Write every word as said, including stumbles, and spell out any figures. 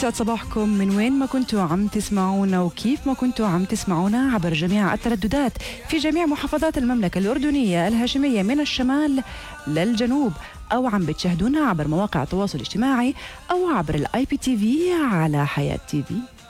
يسعد صباحكم من وين ما كنتوا عم تسمعونا وكيف ما كنتوا عم تسمعونا عبر جميع الترددات في جميع محافظات المملكة الأردنية الهاشمية من الشمال للجنوب، أو عم بتشاهدونا عبر مواقع التواصل الاجتماعي أو عبر الاي بي تي في على حياة تي في.